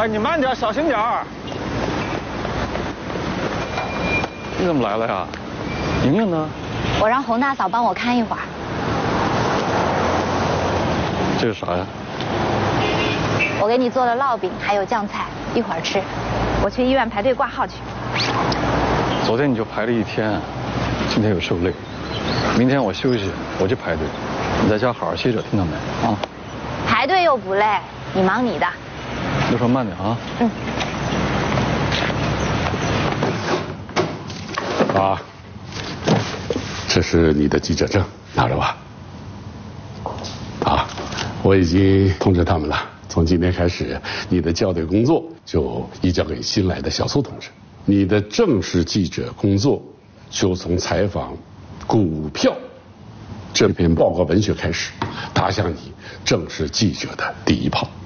哎，你慢点，小心点儿。你怎么来了呀？莹莹呢？ 我让洪大嫂帮我看一会儿。 这是啥呀？ 我给你做了烙饼，还有酱菜，一会儿吃。我去医院排队挂号去。 昨天你就排了一天，今天又受累，明天我休息，我去排队。你在家好好歇着，听到没？啊？ 排队又不累，你忙你的。 路上慢点啊。 嗯。 啊，这是你的记者证，拿着吧。啊，我已经通知他们了，从今天开始，你的校对工作就移交给新来的小苏同志。你的正式记者工作就从采访股票这篇报告文学开始，打响你正式记者的第一炮。